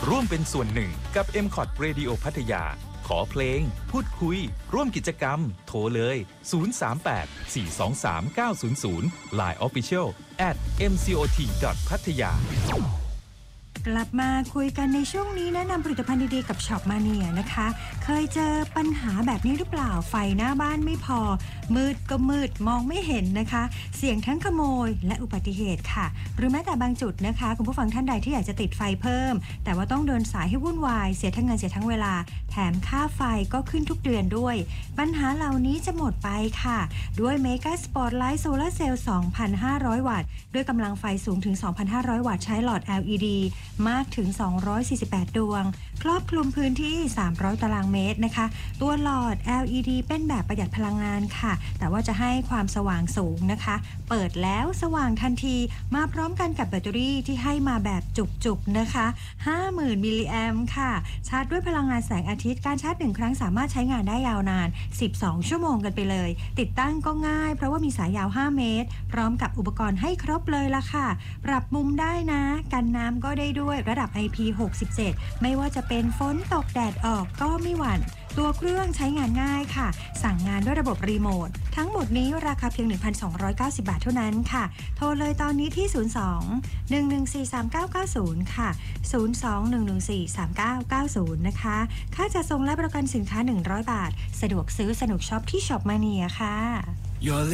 ร่วมเป็นส่วนหนึ่งกับ MCOT Radio พัทยาขอเพลงพูดคุยร่วมกิจกรรมโทรเลย038 423 900 Line Official @mcot.pattaya กลับมาคุยกันในช่วงนี้แนะนำผลิตภัณฑ์ดีๆกับช็อปมาเนียนะคะเคยเจอปัญหาแบบนี้หรือเปล่าไฟหน้าบ้านไม่พอมืดก็มืดมองไม่เห็นนะคะเสี่ยงทั้งขโมยและอุบัติเหตุค่ะหรือแม้แต่บางจุดนะคะคุณผู้ฟังท่านใดที่อยากจะติดไฟเพิ่มแต่ว่าต้องเดินสายให้วุ่นวายเสียทั้งเงินเสียทั้งเวลาแถมค่าไฟก็ขึ้นทุกเดือนด้วยปัญหาเหล่านี้จะหมดไปค่ะด้วยเมกาสปอตไลท์โซลาร์เซลล์ 2,500 วัตต์ด้วยกำลังไฟสูงถึง 2,500 วัตต์ใช้หลอด LEDมากถึง248ดวงครอบคลุมพื้นที่300ตารางเมตรนะคะตัวหลอด LED เป็นแบบประหยัดพลังงานค่ะแต่ว่าจะให้ความสว่างสูงนะคะเปิดแล้วสว่างทันทีมาพร้อมกันกับแบตเตอรี่ที่ให้มาแบบจุกๆนะคะ 50,000 มิลลิแอมป์ค่ะชาร์จด้วยพลังงานแสงอาทิตย์การชาร์จ1ครั้งสามารถใช้งานได้ยาวนาน12ชั่วโมงกันไปเลยติดตั้งก็ง่ายเพราะว่ามีสายยาว5เมตรพร้อมกับอุปกรณ์ให้ครบเลยล่ะค่ะปรับมุมได้นะกันน้ำก็ได้ด้วยระดับ IP67 ไม่ว่าจะเป็นฝนตกแดดออกก็ไม่หวั่นตัวเครื่องใช้งานง่ายค่ะสั่งงานด้วยระบบรีโมททั้งหมดนี้ราคาเพียง 1,290 บาทเท่านั้นค่ะโทรเลยตอนนี้ที่ 02-114-3990 ค่ะ 02-114-3990 นะคะค่าจัดส่งและประกันสินค้า100 บาทสะดวกซื้อสนุกช็อปที่ช็อปมาเนียค่ะ